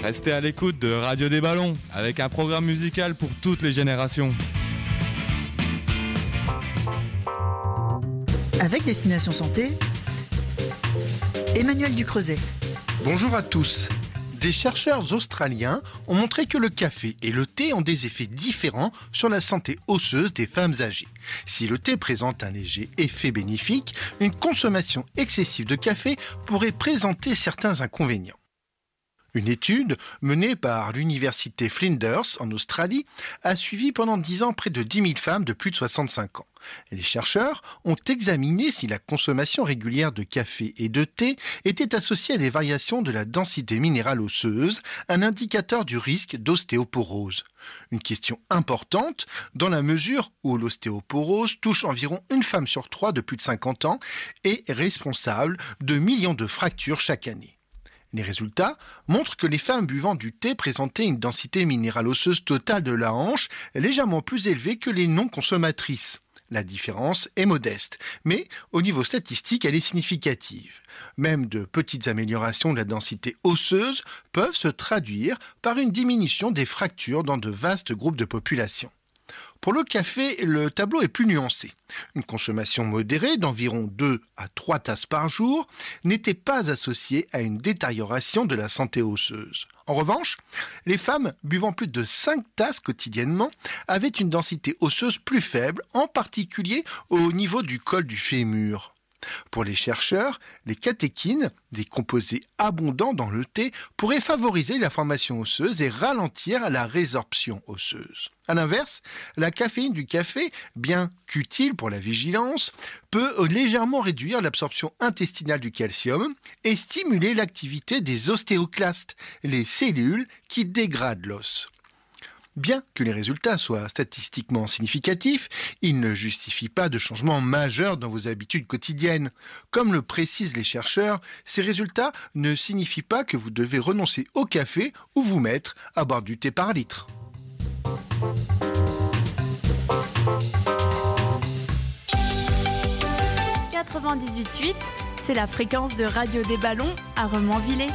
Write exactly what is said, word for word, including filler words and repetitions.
Restez à l'écoute de Radio des Ballons, avec un programme musical pour toutes les générations. Avec Destination Santé, Emmanuel Ducreuset. Bonjour à tous. Des chercheurs australiens ont montré que le café et le thé ont des effets différents sur la santé osseuse des femmes âgées. Si le thé présente un léger effet bénéfique, une consommation excessive de café pourrait présenter certains inconvénients. Une étude menée par l'université Flinders en Australie a suivi pendant dix ans près de dix mille femmes de plus de soixante-cinq ans. Les chercheurs ont examiné si la consommation régulière de café et de thé était associée à des variations de la densité minérale osseuse, un indicateur du risque d'ostéoporose. Une question importante dans la mesure où l'ostéoporose touche environ une femme sur trois de plus de cinquante ans et est responsable de millions de fractures chaque année. Les résultats montrent que les femmes buvant du thé présentaient une densité minérale osseuse totale de la hanche légèrement plus élevée que les non-consommatrices. La différence est modeste, mais au niveau statistique, elle est significative. Même de petites améliorations de la densité osseuse peuvent se traduire par une diminution des fractures dans de vastes groupes de population. Pour le café, le tableau est plus nuancé. Une consommation modérée d'environ deux à trois tasses par jour n'était pas associée à une détérioration de la santé osseuse. En revanche, les femmes buvant plus de cinq tasses quotidiennement avaient une densité osseuse plus faible, en particulier au niveau du col du fémur. Pour les chercheurs, les catéchines, des composés abondants dans le thé, pourraient favoriser la formation osseuse et ralentir la résorption osseuse. A l'inverse, la caféine du café, bien qu'utile pour la vigilance, peut légèrement réduire l'absorption intestinale du calcium et stimuler l'activité des ostéoclastes, les cellules qui dégradent l'os. Bien que les résultats soient statistiquement significatifs, ils ne justifient pas de changement majeur dans vos habitudes quotidiennes. Comme le précisent les chercheurs, ces résultats ne signifient pas que vous devez renoncer au café ou vous mettre à boire du thé par litre. quatre-vingt-dix-huit virgule huit, c'est la fréquence de Radio des Ballons à Remanvillers.